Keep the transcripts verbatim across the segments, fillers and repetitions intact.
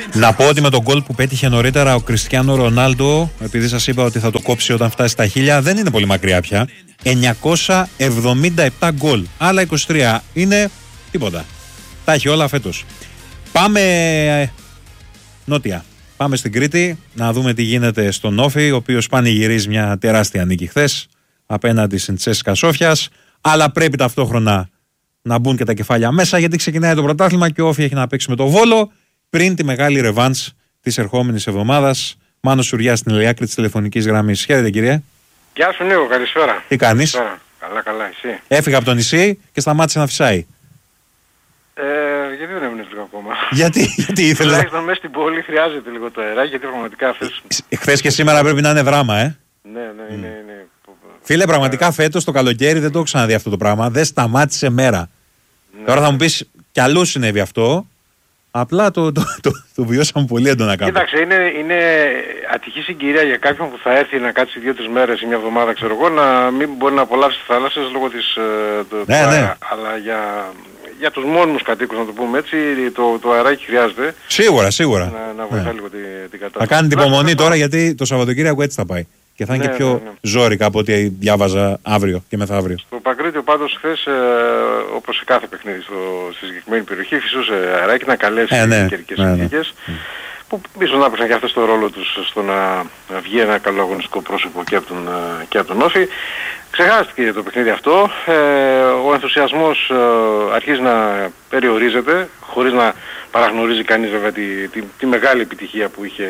Να πω ότι με τον γκολ που πέτυχε νωρίτερα ο Κριστιάνο Ρονάλντο, επειδή σας είπα ότι θα το κόψει όταν φτάσει στα χίλια, δεν είναι πολύ μακριά πια. εννιακόσια εβδομήντα επτά γκολ. Άλλα είκοσι τρία. Είναι τίποτα. Τα έχει όλα φέτος. Πάμε νότια. Πάμε στην Κρήτη να δούμε τι γίνεται στον Όφη, ο οποίος πανηγυρίζει μια τεράστια νίκη χθες απέναντι στην Τσέσκα Σόφιας. Αλλά πρέπει ταυτόχρονα να μπουν και τα κεφάλια μέσα, γιατί ξεκινάει το πρωτάθλημα και ο Όφη έχει να παίξει με το Βόλο πριν τη μεγάλη ρεβάνς της ερχόμενης εβδομάδας. Μάνος Σουριάς στην Ελιάκρη της τηλεφωνικής γραμμής. Χαίρετε, κύριε. Γεια σου, Νίκο, καλησπέρα. Τι κάνεις? Καλησπέρα. Καλά, καλά, εσύ? Έφυγα από το νησί και σταμάτησε να φυσάει. Ε, γιατί δεν έμεινες λίγο ακόμα? Γιατί, γιατί ήθελα. Τουλάχιστον μέσα στην πόλη χρειάζεται λίγο το αεράκι, γιατί πραγματικά αυτές... Χθες και σήμερα πρέπει να είναι δράμα, ε. Ναι, ναι, είναι... είναι... Φίλε, πραγματικά φέτος το καλοκαίρι δεν το έχω ξαναδεί αυτό το πράγμα. Δεν σταμάτησε μέρα. Ναι. Τώρα θα μου πεις, κι αλλού συνέβη αυτό. Απλά το, το, το, το, το βιώσαμε πολύ έντονα κάτω. Κοίταξε, είναι, είναι ατυχή συγκυρία για κάποιον που θα έρθει να κάτσει δύο-τρεις μέρες ή μια εβδομάδα, ξέρω εγώ, να μην μπορεί να απολαύσει τις θάλασσες λόγω της... Το, ναι, το ναι. αέρα. Αλλά για, για τους μόνιμους κατοίκους, να το πούμε έτσι, το, το αεράκι χρειάζεται. Σίγουρα, σίγουρα. Να, να βοηθά ναι. λίγο την, την κατάσταση. Θα κάνει την υπομονή τώρα, γιατί το Σαββατοκύριακο έτσι θα πάει. Και θα είναι ναι, και πιο ναι, ναι. ζόρικα από ό,τι διάβαζα αύριο και μεθαύριο. Στο Παγκρίτιο πάντως χθες, ε, όπως σε κάθε παιχνίδι στο, στη συγκεκριμένη περιοχή, φυσούσε αεράκι, να καλέσει ε, ναι, καιρικές ναι, συνθήκες, ναι. που ίσως να έπαιξαν και αυτές το ρόλο τους στο να, να βγει ένα καλό αγωνιστικό πρόσωπο και από τον, και από τον Όφη. Ξεχάστηκε το παιχνίδι αυτό, ε, ο ενθουσιασμός ε, αρχίζει να περιορίζεται, χωρίς να παραγνωρίζει κανείς βέβαια τη, τη, τη μεγάλη επιτυχία που είχε,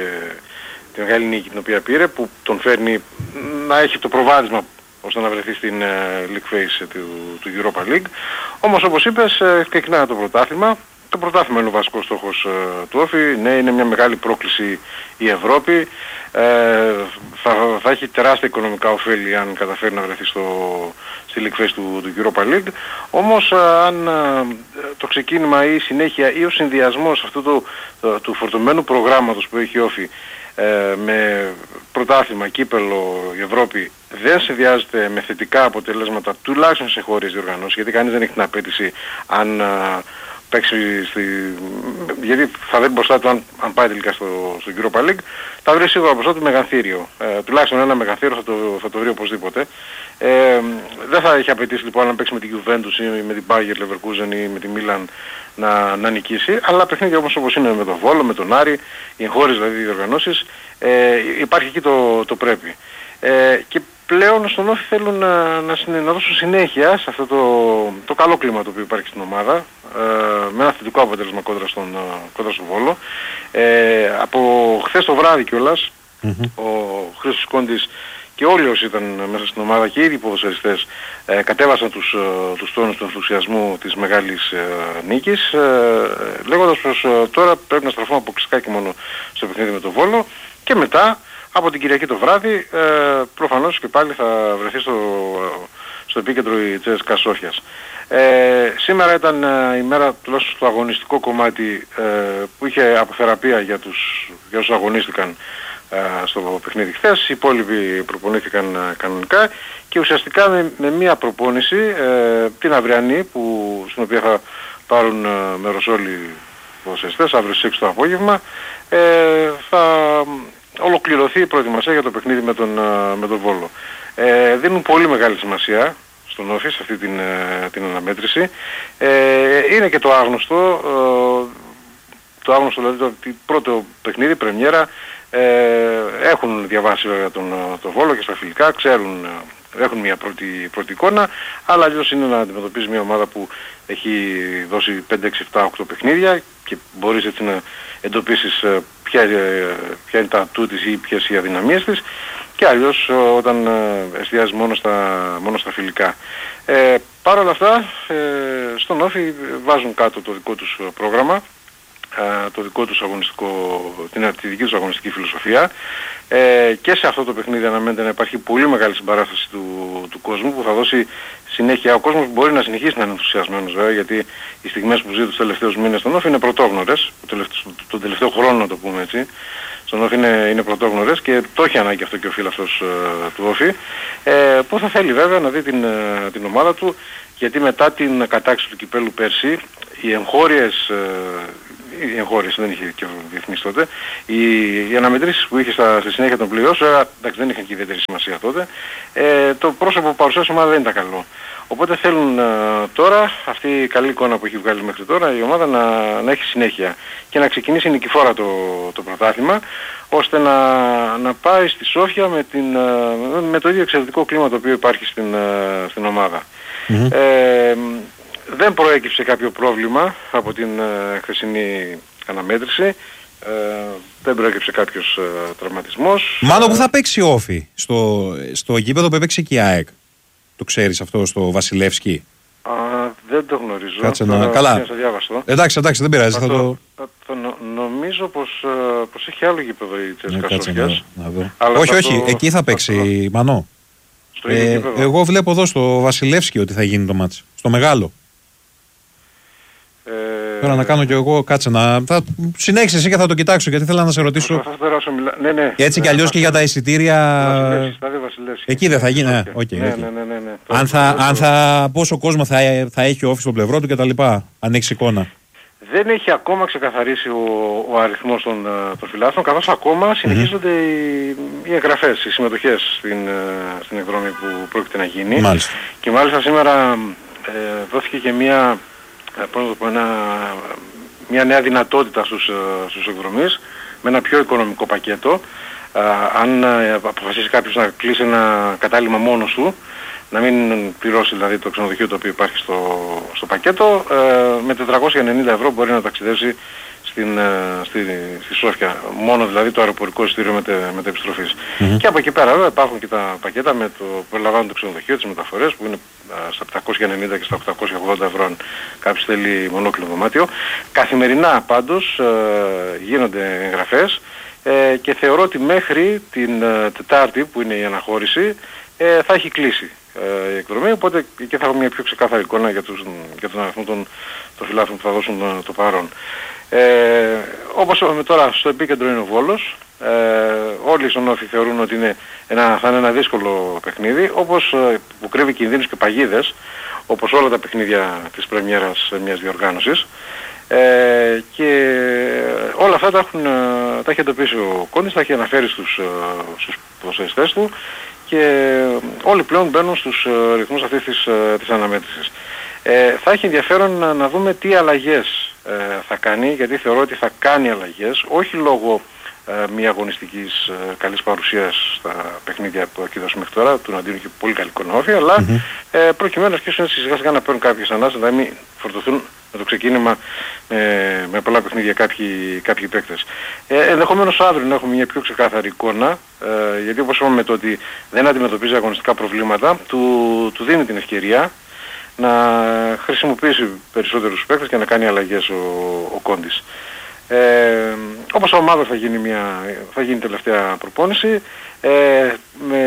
τη μεγάλη νίκη την οποία πήρε, που τον φέρνει να έχει το προβάδισμα ώστε να βρεθεί στην uh, League Phase του, του Europa League. Όμως όπως είπες, uh, ξεκινάει το πρωτάθλημα. Το πρωτάθλημα είναι ο βασικός στόχος uh, του Όφη. Ναι, είναι μια μεγάλη πρόκληση η Ευρώπη. Uh, θα, θα έχει τεράστια οικονομικά ωφέλη αν καταφέρει να βρεθεί στο, στη League Phase του, του Europa League. Όμως uh, αν uh, το ξεκίνημα ή η συνέχεια ή ο συνδυασμός αυτού του, uh, του φορτωμένου προγράμματος που έχει η Όφη Ε, με πρωτάθλημα, κύπελο, η Ευρώπη δεν συνδυάζεται με θετικά αποτελέσματα, τουλάχιστον σε χώρες διοργανώσεις, γιατί κανείς δεν έχει την απέτηση αν α, παίξει στη... γιατί θα βρει μπροστά του αν, αν πάει τελικά στο, στο Europa League, θα βρει σίγουρα μπροστά του μεγαθύριο. Ε, τουλάχιστον ένα μεγαθύριο θα το, θα το βρει οπωσδήποτε. Ε, δεν θα έχει απαιτήσει λοιπόν να παίξει με την Juventus ή με την Bayer Leverkusen ή με τη Milan να, να νικήσει, αλλά παιχνίδια όπως, όπως είναι με τον Βόλο, με τον Άρη, οι εγχώριες δηλαδή οι διοργανώσεις, ε, υπάρχει εκεί το, το πρέπει. Ε, και πλέον στον Όφη θέλουν να, να, να δώσουν συνέχεια σε αυτό το, το καλό κλίμα το οποίο υπάρχει στην ομάδα, ε, με ένα θετικό αποτέλεσμα κόντρα στον, κόντρα στον Βόλο. Ε, από χθες το βράδυ κιόλας, mm-hmm. ο Χρήστος Κόντης και όλοι όσοι ήταν μέσα στην ομάδα και ήδη οι ποδοσφαιριστές ε, κατέβασαν τους, ε, τους τόνους του ενθουσιασμού της μεγάλης ε, νίκης, ε, λέγοντας πως ε, τώρα πρέπει να στραφούμε αποκλειστικά και μόνο στο παιχνίδι με τον Βόλο και μετά από την Κυριακή το βράδυ ε, προφανώς και πάλι θα βρεθεί στο, στο επίκεντρο η Τσέσκα Σόφιας. Ε, σήμερα ήταν ε, η μέρα τουλάχιστον στο αγωνιστικό κομμάτι ε, που είχε αποθεραπεία για, τους, για όσους αγωνίστηκαν στο παιχνίδι χθες. Οι υπόλοιποι προπονήθηκαν κανονικά και ουσιαστικά με, με μία προπόνηση, ε, την αυριανή, που, στην οποία θα πάρουν ε, μέρος όλοι οι ποδοσφαιριστές αύριο στις έξι το απόγευμα, ε, θα ολοκληρωθεί η προετοιμασία για το παιχνίδι με τον, με τον Βόλο. Ε, δίνουν πολύ μεγάλη σημασία στον Όφη σε αυτή την, την αναμέτρηση. Ε, είναι και το άγνωστο, ε, το άγνωστο δηλαδή το, το πρώτο παιχνίδι, πρεμιέρα. Ε, έχουν διαβάσει βέβαια τον, τον Βόλο και στα φιλικά, ξέρουν, έχουν μια πρώτη, πρώτη εικόνα, αλλά αλλιώς είναι να αντιμετωπίζει μια ομάδα που έχει δώσει πέντε, έξι, επτά, οκτώ παιχνίδια και μπορείς έτσι να εντοπίσεις ποια, ποια είναι τα ατού της ή ποιες οι αδυναμίες της, και αλλιώς όταν εστιάζει μόνο στα, μόνο στα φιλικά. Ε, Παρ' όλα αυτά, ε, στον Όφη βάζουν κάτω το δικό τους πρόγραμμα, το δικό τους αγωνιστικό, την, τη δική τους αγωνιστική φιλοσοφία, ε, και σε αυτό το παιχνίδι αναμένεται να υπάρχει πολύ μεγάλη συμπαράσταση του, του κόσμου, που θα δώσει συνέχεια. Ο κόσμος μπορεί να συνεχίσει να είναι ενθουσιασμένος βέβαια, γιατί οι στιγμές που ζει τους τελευταίους μήνες στον Όφη είναι πρωτόγνωρες, τον τελευταίο, το τελευταίο χρόνο να το πούμε έτσι, στον Όφη είναι, είναι πρωτόγνωρες και το έχει ανάγκη αυτό και ο φίλαθλος ε, του Όφη, ε, που θα θέλει βέβαια να δει την, ε, την ομάδα του, γιατί μετά την κατάξυση του κυπέλου πέρσι, οι εγχώριες, η εγχώρηση, δεν είχε και διεθνής τότε. Οι, οι αναμετρήσεις που είχε στα, στη συνέχεια των πλοίων, εντάξει δεν είχαν και ιδιαίτερη σημασία τότε, ε, το πρόσωπο που παρουσιάζει η ομάδα δεν ήταν καλό. Οπότε θέλουν ε, τώρα αυτή η καλή εικόνα που έχει βγάλει μέχρι τώρα η ομάδα να, να έχει συνέχεια και να ξεκινήσει νικηφόρα το, το πρωτάθλημα, ώστε να, να πάει στη Σόφια με, την, ε, με το ίδιο εξαιρετικό κλίμα το οποίο υπάρχει στην, ε, στην ομάδα. Mm-hmm. Ε, δεν προέκυψε κάποιο πρόβλημα από την ε, χθεσινή αναμέτρηση, ε, δεν προέκυψε κάποιος ε, τραυματισμός. Μάλλον που θα παίξει ο Όφη στο, στο γήπεδο που έπαιξε και η ΑΕΚ. Το ξέρεις αυτό στο Βασιλεύσκι? Α, δεν το γνωρίζω. Κάτσε να... Καλά. Εντάξει, εντάξει, δεν πειράζει. Θα το... το... Θα το νο, νομίζω πως, πως έχει άλλο γήπεδο η Τσέσκα Σόφιας. Να, να δω. Όχι, όχι, το... εκεί θα παίξει, το... Μανώ. Στο ε, εγώ βλέπω εδώ στο Βασιλεύσκι ότι θα γίνει το μάτς. Στο μεγάλο. Ε... Τώρα να κάνω κι εγώ, κάτσε να... Θα... Συνέχισε εσύ και θα το κοιτάξω, γιατί θέλω να σε ρωτήσω. Θα περάσω, μιλά... ναι, ναι. Έτσι κι αλλιώς και για τα εισιτήρια... Εκεί δεν θα γίνει. Ναι, okay, okay. Ναι, ναι, ναι, ναι, ναι. Αν, θα, αν θα... Πόσο κόσμο θα, θα έχει ο Όφη στο πλευρό του κτλ. Αν έχεις εικόνα. Δεν έχει ακόμα ξεκαθαρίσει ο, ο αριθμός των, των φιλάθλων, καθώς ακόμα συνεχίζονται mm-hmm. οι, οι εγγραφές, οι συμμετοχές στην, στην εκδρομή που πρόκειται να γίνει. Μάλιστα. Και μάλιστα σήμερα ε, δόθηκε και μια, πώς να το πω, ένα, μια νέα δυνατότητα στους, στους εκδρομείς με ένα πιο οικονομικό πακέτο. Α, αν αποφασίσει κάποιος να κλείσει ένα κατάλημα μόνος του, να μην πληρώσει δηλαδή το ξενοδοχείο το οποίο υπάρχει στο, στο πακέτο, ε, με τετρακόσια ενενήντα ευρώ μπορεί να ταξιδέψει στην, ε, στη, στη Σόφια. Μόνο δηλαδή το αεροπορικό εισιτήριο μετεπιστροφής. Mm-hmm. Και από εκεί πέρα βέβαια υπάρχουν και τα πακέτα με το, που περιλαμβάνουν το ξενοδοχείο, τις μεταφορές που είναι α, στα επτακόσια ενενήντα και στα οκτακόσια ογδόντα ευρώ αν κάποιος θέλει μονόκλινο δωμάτιο. Καθημερινά πάντως ε, γίνονται εγγραφές ε, και θεωρώ ότι μέχρι την ε, Τετάρτη που είναι η αναχώρηση ε, θα έχει κλείσει η εκδρομή, οπότε και θα έχουμε μια πιο ξεκάθαρη εικόνα για, τους, για τον αριθμό των, των φιλάθλων που θα δώσουν το, το παρόν. Ε, όπως τώρα στο επίκεντρο είναι ο Βόλος, ε, όλοι στον Όφη θεωρούν ότι είναι ένα, θα είναι ένα δύσκολο παιχνίδι, όπως ε, που κρύβει κινδύνους και παγίδες, όπως όλα τα παιχνίδια της πρεμιέρας μιας διοργάνωσης. Ε, και όλα αυτά τα, έχουν, τα έχει εντοπίσει ο Κόντης, τα έχει αναφέρει στους, στους προσεστές του και όλοι πλέον μπαίνουν στους uh, ρυθμούς αυτής της, uh, της αναμέτρησης. Ε, θα έχει ενδιαφέρον να, να δούμε τι αλλαγές uh, θα κάνει, γιατί θεωρώ ότι θα κάνει αλλαγές, όχι λόγω uh, μια αγωνιστικής uh, καλής παρουσίας στα παιχνίδια που έχει δώσει μέχρι τώρα, του Ναντίνου έχει πολύ καλή εικόνα, αλλά mm-hmm. ε, προκειμένου να αρχίσουν σιγά σιγά να παίρνουν κάποιες ανάσες, να μην φορτωθούν με το ξεκίνημα ε, με πολλά παιχνίδια κάποιοι, κάποιοι παίκτες. Ε, ενδεχομένως αύριο να έχουμε μια πιο ξεκάθαρη εικόνα, ε, γιατί όπως είπαμε το ότι δεν αντιμετωπίζει αγωνιστικά προβλήματα, του, του δίνει την ευκαιρία να χρησιμοποιήσει περισσότερους παίκτες και να κάνει αλλαγές ο, ο Κόντης. Ε, όπως ο ομάδα θα γίνει, μια, θα γίνει τελευταία προπόνηση, ε, με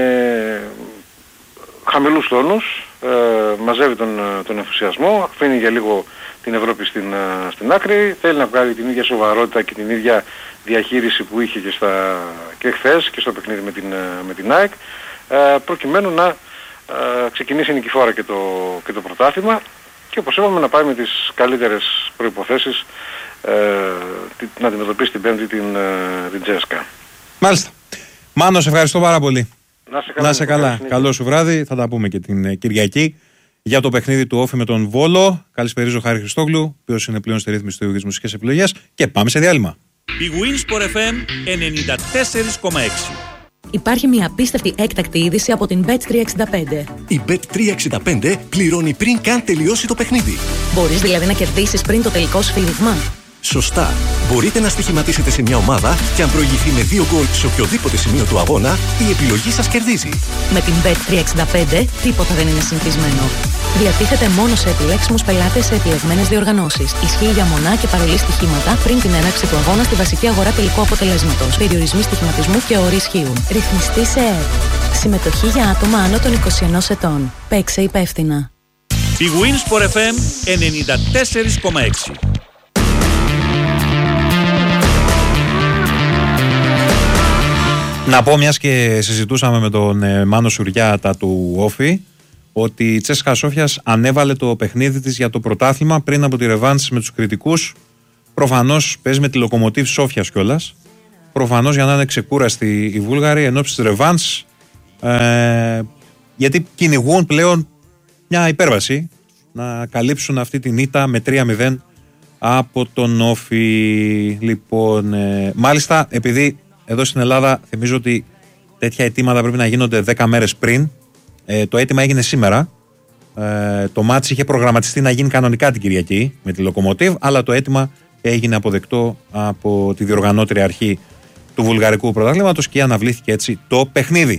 χαμηλούς τόνους, ε, μαζεύει τον, τον ενθουσιασμό, αφήνει για λίγο την Ευρώπη στην, στην άκρη, θέλει να βγάλει την ίδια σοβαρότητα και την ίδια διαχείριση που είχε και, στα, και χθες και στο παιχνίδι με την, με την ΑΕΚ, ε, προκειμένου να ε, ξεκινήσει νικηφόρα και το, και το πρωτάθλημα και όπως είπαμε να πάει με τις καλύτερες προϋποθέσεις ε, να αντιμετωπίσει την Πέμπτη την, την Τσέσκα. Μάλιστα. Μάνο, σε ευχαριστώ πάρα πολύ. Να σε καλά. Να σε καλά. Καλό σου βράδυ. Θα τα πούμε και την Κυριακή για το παιχνίδι του Όφη με τον Βόλο. Καλησπερίζω Χάρη Χριστόγλου, ο οποίος είναι πλέον στη ρύθμιση του ίδιου μουσικές επιλογές. Και πάμε σε διάλειμμα. Η Winsport εφ εμ ενενήντα τέσσερα κόμμα έξι. Υπάρχει μια απίστευτη έκτακτη είδηση από την μπετ τριακόσια εξήντα πέντε. Η μπετ τριακόσια εξήντα πέντε πληρώνει πριν καν τελειώσει το παιχνίδι. Μπορείς δηλαδή να κερδίσεις πριν το τελικό σφύριγμα. Σωστά. Μπορείτε να στοιχηματίσετε σε μια ομάδα και αν προηγηθεί με δύο γκολ σε οποιοδήποτε σημείο του αγώνα, η επιλογή σας κερδίζει. Με την μπετ τριακόσια εξήντα πέντε τίποτα δεν είναι συνηθισμένο. Διατίθεται μόνο σε επιλέξιμους πελάτες σε επιλεγμένες διοργανώσεις. Ισχύει για μονά και παρολί στοιχήματα πριν την έναρξη του αγώνα στη βασική αγορά τελικού αποτελέσματος. Περιορισμοί στοιχηματισμού και όροι ισχύουν. Ρυθμιστή σε ΕΕΠ. Συμμετοχή για άτομα άνω των είκοσι ενός ετών. Παίξε υπεύθυνα. Η Winsport εφ εμ ενενήντα τέσσερα κόμμα έξι. Να πω, μιας και συζητούσαμε με τον ε, Μάνο Σουριά τα του Όφη, ότι η Τσέσκα Σόφιας ανέβαλε το παιχνίδι της για το πρωτάθλημα πριν από τη ρεβάνς με τους κριτικούς Προφανώς παίζει με τη Λοκομοτίβ Σόφιας κιόλας. Προφανώς για να είναι ξεκούραστοι οι Βούλγαροι εν ώψη της ρεβάνς, ε, γιατί κυνηγούν πλέον μια υπέρβαση να καλύψουν αυτή την ήττα με τρία μηδέν από τον Όφη. Λοιπόν, ε, μάλιστα επειδή εδώ στην Ελλάδα θυμίζω ότι τέτοια αιτήματα πρέπει να γίνονται δέκα μέρες πριν, ε, το αίτημα έγινε σήμερα. Ε, το μάτς είχε προγραμματιστεί να γίνει κανονικά την Κυριακή με τη Λοκομοτίβ, αλλά το αίτημα έγινε αποδεκτό από τη διοργανώτρια αρχή του βουλγαρικού πρωταθλήματος και αναβλήθηκε έτσι το παιχνίδι.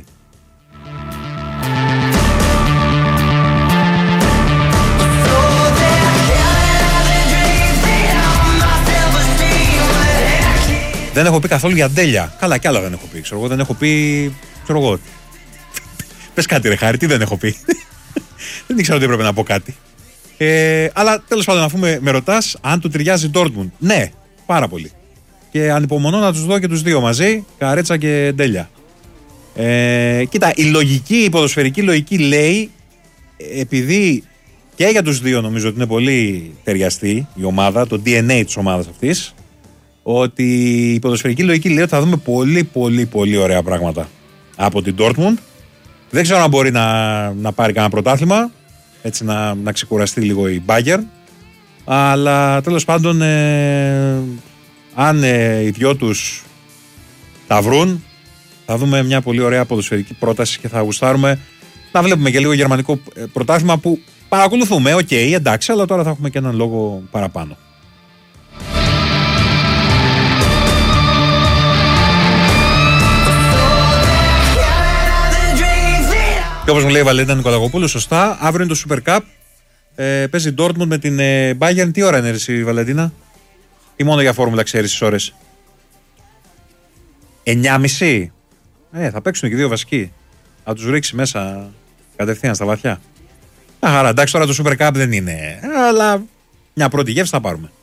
Δεν έχω πει καθόλου για Ντέλια. Καλά, κι άλλα δεν έχω πει. Ξέρω εγώ, δεν έχω πει. Ξέρω εγώ. Πες κάτι, ρε Χάρη, τι δεν έχω πει. Δεν ήξερα ότι έπρεπε να πω κάτι. Ε, αλλά τέλος πάντων, αφού με, με ρωτάς αν του ταιριάζει Ντόρτμουντ. Ναι, πάρα πολύ. Και ανυπομονώ να τους δω και τους δύο μαζί, Καρέτσα και Ντέλια. Ε, κοίτα, η λογική, η ποδοσφαιρική λογική λέει, επειδή και για τους δύο νομίζω ότι είναι πολύ ταιριαστή η ομάδα, το ντι εν έι της ομάδας αυτής, ότι η ποδοσφαιρική λογική λέει ότι θα δούμε πολύ πολύ πολύ ωραία πράγματα από την Dortmund. Δεν ξέρω αν μπορεί να, να πάρει κανένα πρωτάθλημα, έτσι να, να ξεκουραστεί λίγο η Bayern, αλλά τέλος πάντων ε, αν ε, οι δυο τους τα βρουν, θα δούμε μια πολύ ωραία ποδοσφαιρική πρόταση και θα γουστάρουμε να βλέπουμε και λίγο γερμανικό πρωτάθλημα που παρακολουθούμε, οκ, okay, εντάξει, αλλά τώρα θα έχουμε και έναν λόγο παραπάνω. Και όπως μου λέει η Βαλέντα Νικολακοπούλου, σωστά, αύριο είναι το Super Cup. Ε, παίζει Dortmund με την ε, Bayern. Τι ώρα είναι εσύ, Βαλεντίνα? Ή μόνο για φόρμουλα ξέρεις τις ώρες? εννιά και μισή. Ε, θα παίξουν και δύο βασικοί. Θα τους ρίξει μέσα κατευθείαν στα βαθιά. Άρα, εντάξει, τώρα το Super Cup δεν είναι. Αλλά μια πρώτη γεύση θα πάρουμε.